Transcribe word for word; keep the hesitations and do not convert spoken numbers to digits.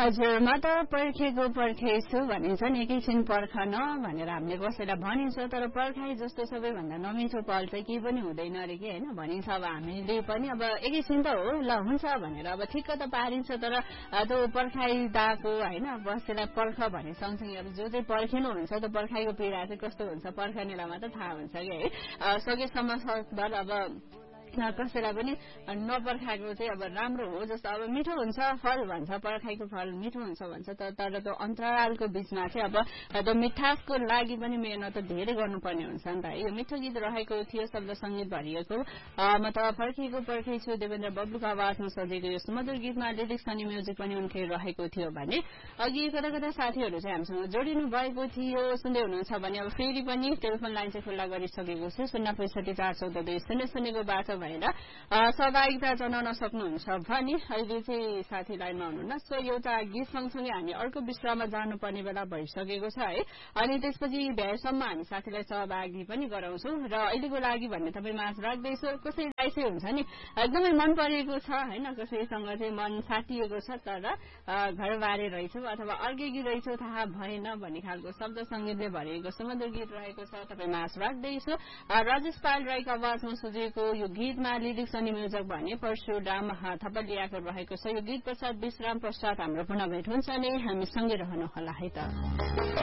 हजुर म त पर्खेको पर्खेछु भनिन्छ नि एकैछिन पर्खन भनेर हामीले कसैलाई भनिन्छ तर पर्खाइ जस्तो सबैभन्दा नमिठो पल चाहिँ केही पनि हुँदैन अरे कि होइन भनिन्छ अब हामीले पनि अब एकैछिन त हो ल हुन्छ भनेर अब ठिक्क त पारिन्छ तर त्यो पर्खाइदाको होइन बसेलाई पर्ख भने सँगसँगै अब जो चाहिँ पर्खिनु हुन्छ त्यो पर्खाइको पीडा चाहिँ कस्तो हुन्छ पर्खनेलाई मात्र थाहा हुन्छ कि है सकेसम्म सकभर अब कसैलाई पनि नपर्खाएको चाहिँ अब राम्रो हो जस्तो अब मिठो हुन्छ फल भन्छ पर्खाइको फल मिठो हुन्छ भन्छ तर त्यो अन्तरालको बीचमा चाहिँ अब त्यो मिठासको लागि पनि मेहनत धेरै गर्नुपर्ने हुन्छ नि त यो मिठो गीत रहेको थियो शब्द सङ्गीत भरिएको म त पर्खेको पर्खेछु देवेन्द्र बब्लुको आवाजमा सजेको यो सुमधुर गीतमा लिरिक्स अनि म्युजिक पनि उनकै रहेको थियो भने अघि कता कता साथीहरू चाहिँ हामीसँग जोडिनु भएको थियो सुन्दै हुनुहुन्छ भने अब फेरि पनि टेलिफोन लाइन चाहिँ खुल्ला गरिसकेको छ शून्य पैँसठी चार चौध दुई शून्य शून्यको बाटो भएर सहभागिता जनाउन सक्नुहुन्छ भने अहिले चाहिँ साथी लाइनमा हुनुहुन्न सो एउटा गीत सँगसँगै हामी अर्को विश्वमा जानुपर्ने बेला भइसकेको छ है अनि त्यसपछि भ्याएसम्म हामी साथीलाई सहभागी पनि गराउँछौँ र अहिलेको लागि भन्ने तपाईँ माझ राख्दैछु कसैलाई चाहिँ हुन्छ नि एकदमै मन परेको छ होइन कसैसँग चाहिँ मन साटिएको छ तर घरबारे रहेछ अथवा अर्कै गीत रहेछ थाहा भएन भन्ने खालको शब्द सङ्गीतले भरिएको सुमधुर गीत रहेको छ तपाईँ माझ राख्दैछु राजेश पाल राईको आवाजमा सुझेको यो गीतमा लिरिक्स अनि म्युजिक भने परशुराम थपलियाको रहेको छ यो गीत पश्चात विश्राम पश्चात हाम्रो पुनः भेट हुन्छ नि हामी सँगै रहनुहोला है त